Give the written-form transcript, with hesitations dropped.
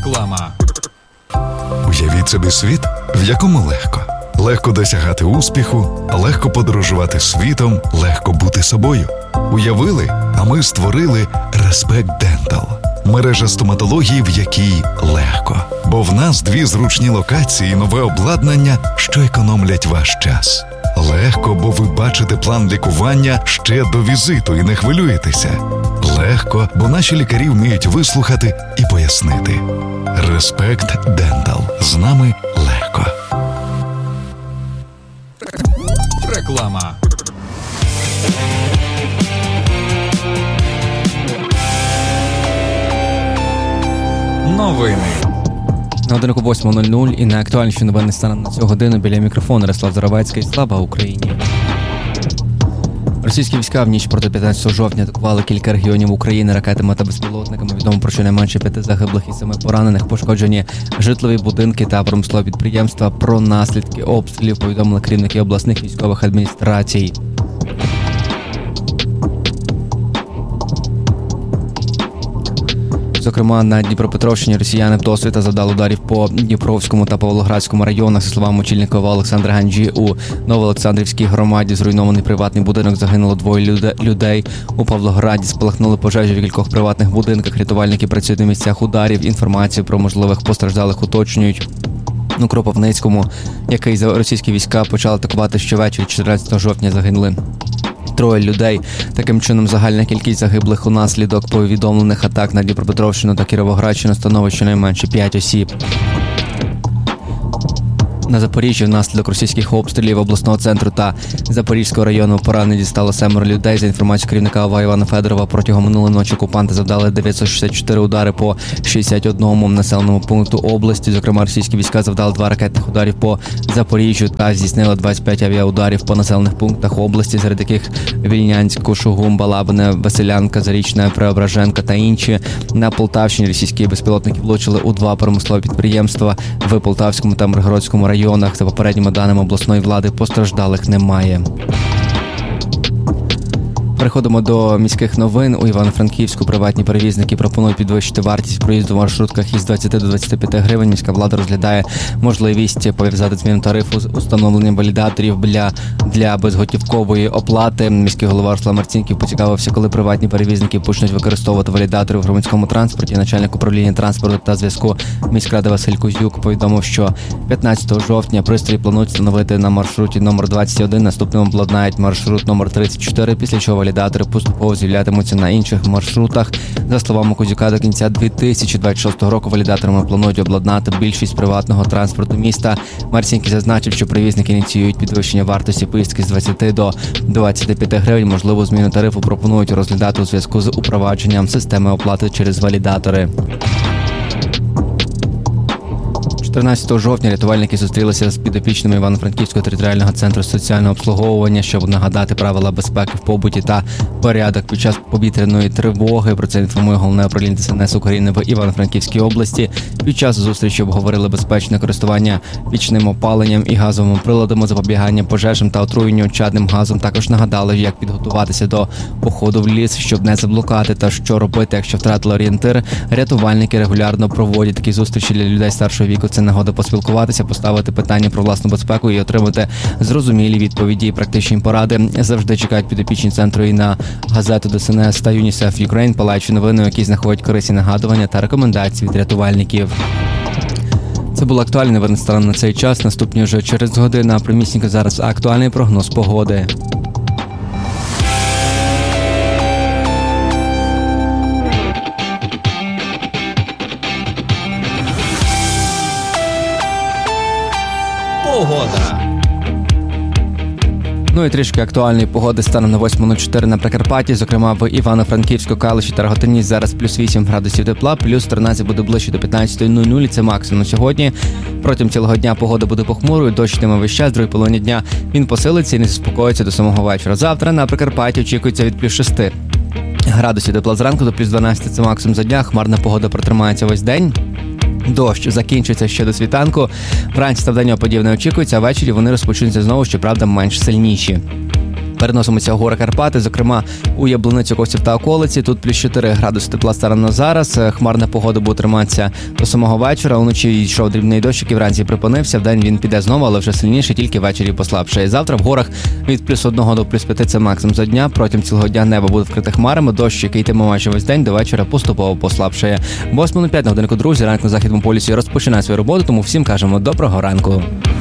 Реклама. Уявіть собі світ, в якому легко. Легко досягати успіху, легко подорожувати світом, легко бути собою. Уявили, а ми створили Respect Dental. Мережа стоматології, в якій легко. Бо в нас 2 зручні локації і нове обладнання, що економлять ваш час. Легко, бо ви бачите план лікування ще до візиту і не хвилюєтеся. Легко, бо наші лікарі вміють вислухати і пояснити. Respect Dental. З нами легко. Реклама. Новини. На годинку 8:00 і найактуальніші новини станом на цю годину біля мікрофону Ярослав Заровецький. Слава Україні! Російські війська в ніч проти 15 жовтня атакували кілька регіонів України ракетами та безпілотниками. Відомо про щонайменше 5 загиблих і 7 поранених. Пошкоджені житлові будинки та промислові підприємства. Про наслідки обстрілів повідомили керівники обласних військових адміністрацій. Зокрема, на Дніпропетровщині росіяни вдосвіта завдали ударів по Дніпровському та Павлоградському районах. За словами очільника Олександра Ганджі, у Новоолександрівській громаді зруйнований приватний будинок, загинуло 2 людей. У Павлограді спалахнули пожежі в кількох приватних будинках. Рятувальники працюють на місцях ударів. Інформацію про можливих постраждалих уточнюють. У Кропивницькому, який російські війська почали атакувати щовечір 14 жовтня, загинули 3 людей. Таким чином, загальна кількість загиблих унаслідок повідомлених атак на Дніпропетровщину та Кіровоградщину становить щонайменше 5 осіб. На Запоріжжі внаслідок російських обстрілів обласного центру та Запорізького району поранені дістало 7 людей. За інформацією керівника ОВА Івана Федорова, протягом минулої ночі окупанти завдали 964 удари по 61 населеному пункту області. Зокрема, російські війська завдали 2 ракетних ударів по Запоріжжю та здійснили 25 авіаударів по населених пунктах області, серед яких Вільнянськ, Кушугум, Балабине, Василянка, Зарічне, Преображенка та інші. На Полтавщині російські безпілотники влучили у 2 промислові підприємства в Полтавському та Миргородському районах. За попередніми даними обласної влади, постраждалих немає. Переходимо до міських новин. У Івано-Франківську приватні перевізники пропонують підвищити вартість проїзду в маршрутках із 20 до 25 гривень. Міська влада розглядає можливість пов'язати зміну тарифу з установленням валідаторів для безготівкової оплати. Міський голова Руслан Марцінків поцікавився, коли приватні перевізники почнуть використовувати валідатори в громадському транспорті. Начальник управління транспорту та зв'язку міськради Василь Кузюк повідомив, що 15 жовтня пристрій планують встановити на маршруті номер 21, наступним обладнають маршрут номер 34, після чого валідатори поступово з'являтимуться на інших маршрутах. За словами Кузюка, до кінця 2026 року валідаторами планують обладнати більшість приватного транспорту міста. Марцінків зазначив, що перевізники ініціюють підвищення вартості поїздки з 20 до 25 гривень. Можливу зміну тарифу пропонують розглядати у зв'язку з упровадженням системи оплати через валідатори. 13 жовтня рятувальники зустрілися з підопічними Івано-Франківського територіального центру соціального обслуговування, щоб нагадати правила безпеки в побуті та порядок під час повітряної тривоги. Про це інформує Головне управління ДСНС України в Івано-Франківській області. Під час зустрічі обговорили безпечне користування пічним опаленням і газовими приладами, запобігання пожежам та отруєнню чадним газом. Також нагадали, як підготуватися до походу в ліс, щоб не заблукати, та що робити, якщо втратили орієнтир. Рятувальники регулярно проводять такі зустрічі для людей старшого віку. Це нагода поспілкуватися, поставити питання про власну безпеку і отримати зрозумілі відповіді і практичні поради. Завжди чекають підопічні центру і на газету ДСНС та UNICEF Ukraine, палаючі новини, які знаходять корисні нагадування та рекомендації від рятувальників. Це було актуальне новини станом на цей час. Наступні вже через годину. А примісненько зараз актуальний прогноз погоди. Погода. Ну і трішки актуальної погоди станом на 8:04 на Прикарпатті, зокрема в Івано-Франківську, Калуші та Рогатині зараз плюс 8 градусів тепла, плюс 13 буде ближче до 15:00, це максимум сьогодні. Протягом цілого дня погода буде похмурою, дощ йтиме весь час, в другій половині дня він посилиться і не заспокоїться до самого вечора. Завтра на Прикарпатті очікується від плюс 6 градусів тепла зранку до плюс 12, це максимум за дня, хмарна погода протримається весь день. Дощ закінчиться ще до світанку. Вранці та вдень опадів не очікується, а ввечері вони розпочнуться знову, щоправда, менш сильніші. Переносимося в гори Карпати, зокрема у Яблуницю, Косів та околиці. Тут плюс 4 градуси тепла станом на зараз. Хмарна погода буде триматися до самого вечора. Уночі йшов дрібний дощик і вранці припинився. Вдень він піде знову, але вже сильніше, тільки ввечері послабшає. Завтра в горах від плюс 1 до плюс 5 – це максимум за дня. Протягом цілого дня небо буде вкрите хмарами. Дощ, який йтиме майже весь день, до вечора поступово послабшає. 8:05 на годинку, друзі. Ранок на Західному полюсі розпочинає свою роботу, тому всім кажемо доброго ранку.